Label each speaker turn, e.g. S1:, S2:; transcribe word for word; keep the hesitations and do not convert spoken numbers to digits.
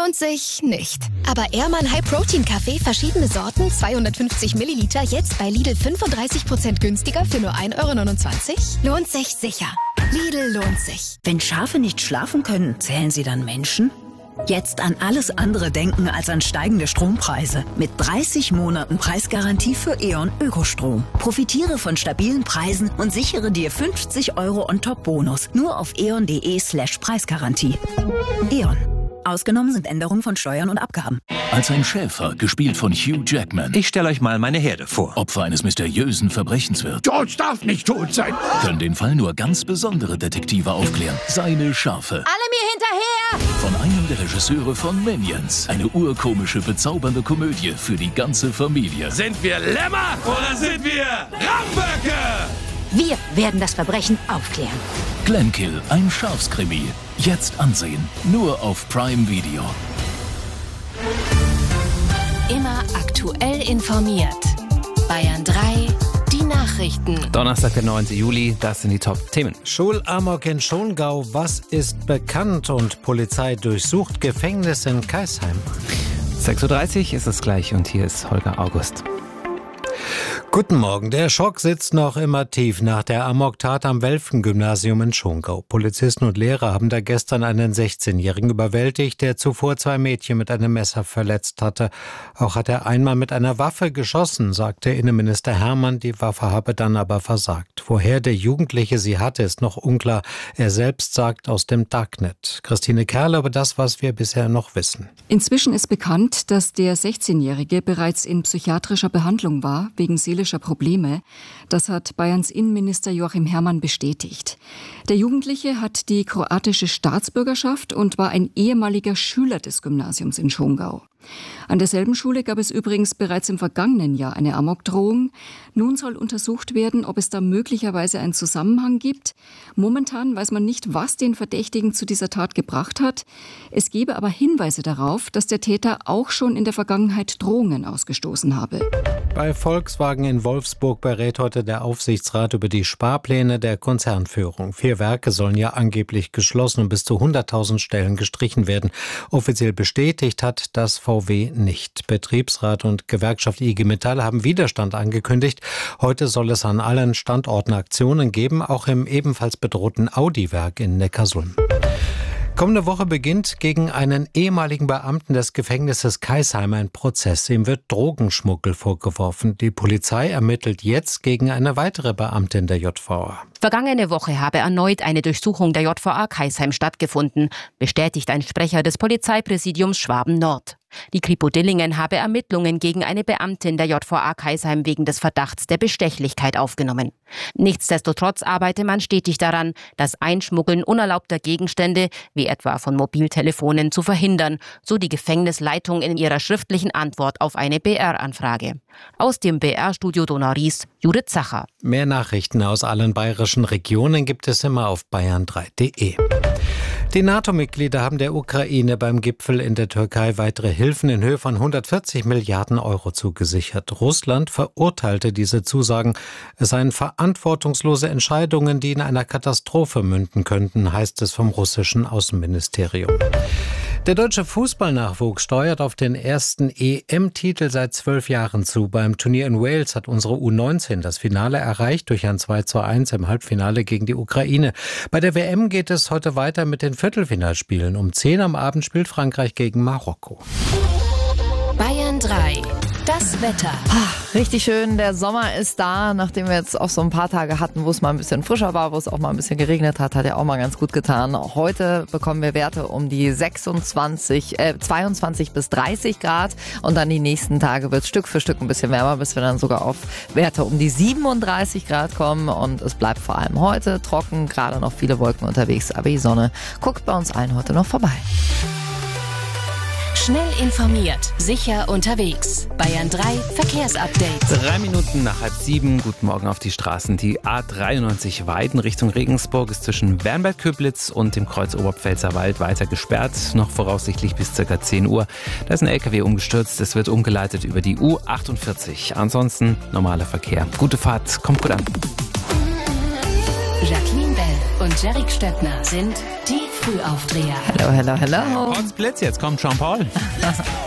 S1: lohnt sich nicht. Aber Ehrmann High Protein Kaffee, verschiedene Sorten, zweihundertfünfzig Milliliter, jetzt bei Lidl fünfunddreißig Prozent günstiger für nur ein Euro neunundzwanzig? Lohnt sich sicher. Lidl lohnt sich.
S2: Wenn Schafe nicht schlafen können, zählen sie dann Menschen? Jetzt an alles andere denken als an steigende Strompreise. Mit dreißig Monaten Preisgarantie für E.ON Ökostrom. Profitiere von stabilen Preisen und sichere dir fünfzig Euro on top Bonus. Nur auf eon.de slash Preisgarantie. E.ON. Ausgenommen sind Änderungen von Steuern und Abgaben.
S3: Als ein Schäfer, gespielt von Hugh Jackman.
S4: Ich stelle euch mal meine Herde vor.
S3: Opfer eines mysteriösen Verbrechens wird.
S5: George darf nicht tot sein.
S3: Können den Fall nur ganz besondere Detektive aufklären. Seine Schafe.
S6: Alle mir hinterher!
S3: Von einem der Regisseure von Minions. Eine urkomische, bezaubernde Komödie für die ganze Familie.
S5: Sind wir Lämmer oder sind wir Ramböcke?
S6: Wir werden das Verbrechen aufklären.
S3: Glenkill, ein Schafskrimi. Jetzt ansehen. Nur auf Prime Video.
S1: Immer aktuell informiert. Bayern drei, die Nachrichten.
S7: Donnerstag, der neunte Juli, das sind die Top-Themen.
S8: Schulamok in Schongau, was ist bekannt? Und Polizei durchsucht Gefängnis in Kaisheim.
S7: sechs Uhr dreißig ist es gleich und hier ist Holger August.
S8: Guten Morgen. Der Schock sitzt noch immer tief nach der Amoktat am Welfen-Gymnasium in Schongau. Polizisten und Lehrer haben da gestern einen sechzehnjährigen überwältigt, der zuvor zwei Mädchen mit einem Messer verletzt hatte. Auch hat er einmal mit einer Waffe geschossen, sagte Innenminister Hermann. Die Waffe habe dann aber versagt. Woher der Jugendliche sie hatte, ist noch unklar. Er selbst sagt aus dem Darknet. Christine Kerle über das, was wir bisher noch wissen.
S9: Inzwischen ist bekannt, dass der sechzehnjährige bereits in psychiatrischer Behandlung war, wegen seelischer Probleme. Das hat Bayerns Innenminister Joachim Herrmann bestätigt. Der Jugendliche hat die kroatische Staatsbürgerschaft und war ein ehemaliger Schüler des Gymnasiums in Schongau. An derselben Schule gab es übrigens bereits im vergangenen Jahr eine Amokdrohung. Nun soll untersucht werden, ob es da möglicherweise einen Zusammenhang gibt. Momentan weiß man nicht, was den Verdächtigen zu dieser Tat gebracht hat. Es gebe aber Hinweise darauf, dass der Täter auch schon in der Vergangenheit Drohungen ausgestoßen habe.
S8: Bei Volkswagen in Wolfsburg berät heute der Aufsichtsrat über die Sparpläne der Konzernführung. Vier Werke sollen ja angeblich geschlossen und bis zu hunderttausend Stellen gestrichen werden. Offiziell bestätigt hat das V W nicht. Betriebsrat und Gewerkschaft I G Metall haben Widerstand angekündigt. Heute soll es an allen Standorten Aktionen geben, auch im ebenfalls bedrohten Audi-Werk in Neckarsulm. Kommende Woche beginnt gegen einen ehemaligen Beamten des Gefängnisses Kaisheim ein Prozess. Ihm wird Drogenschmuggel vorgeworfen. Die Polizei ermittelt jetzt gegen eine weitere Beamtin der J V A.
S10: Vergangene Woche habe erneut eine Durchsuchung der J V A Kaisheim stattgefunden, bestätigt ein Sprecher des Polizeipräsidiums Schwaben-Nord. Die Kripo Dillingen habe Ermittlungen gegen eine Beamtin der J V A Kaisheim wegen des Verdachts der Bestechlichkeit aufgenommen. Nichtsdestotrotz arbeite man stetig daran, das Einschmuggeln unerlaubter Gegenstände, wie etwa von Mobiltelefonen, zu verhindern, so die Gefängnisleitung in ihrer schriftlichen Antwort auf eine B R-Anfrage. Aus dem B R-Studio Donau-Ries, Judith Zacher.
S8: Mehr Nachrichten aus allen bayerischen Regionen gibt es immer auf bayern drei punkt de. Die NATO-Mitglieder haben der Ukraine beim Gipfel in der Türkei weitere Hilfen in Höhe von hundertvierzig Milliarden Euro zugesichert. Russland verurteilte diese Zusagen. Es seien verantwortungslose Entscheidungen, die in einer Katastrophe münden könnten, heißt es vom russischen Außenministerium. Der deutsche Fußballnachwuchs steuert auf den ersten E M-Titel seit zwölf Jahren zu. Beim Turnier in Wales hat unsere U neunzehn das Finale erreicht durch ein zwei zu eins im Halbfinale gegen die Ukraine. Bei der W M geht es heute weiter mit den Viertelfinalspielen. Um zehn am Abend spielt Frankreich gegen Marokko.
S1: Bayern drei. Das Wetter.
S11: Ach, richtig schön, der Sommer ist da, nachdem wir jetzt auch so ein paar Tage hatten, wo es mal ein bisschen frischer war, wo es auch mal ein bisschen geregnet hat, hat ja auch mal ganz gut getan. Heute bekommen wir Werte um die sechsundzwanzig, äh, zweiundzwanzig bis dreißig Grad und dann die nächsten Tage wird es Stück für Stück ein bisschen wärmer, bis wir dann sogar auf Werte um die siebenunddreißig Grad kommen und es bleibt vor allem heute trocken, gerade noch viele Wolken unterwegs, aber die Sonne guckt bei uns allen heute noch vorbei.
S1: Schnell informiert, sicher unterwegs. Bayern drei Verkehrsupdate.
S7: Drei Minuten nach halb sieben. Guten Morgen auf die Straßen. Die A dreiundneunzig Weiden Richtung Regensburg ist zwischen Bernberg-Köblitz und dem Kreuz Oberpfälzer Wald weiter gesperrt. Noch voraussichtlich bis ca. zehn Uhr. Da ist ein L K W umgestürzt. Es wird umgeleitet über die U achtundvierzig. Ansonsten normaler Verkehr. Gute Fahrt. Kommt gut an.
S1: Jacqueline Bell und Jerick Stöckner sind die
S12: Frühaufdreher.
S11: Hello, hello, hello.
S7: Potsblitz, jetzt kommt Jean-Paul.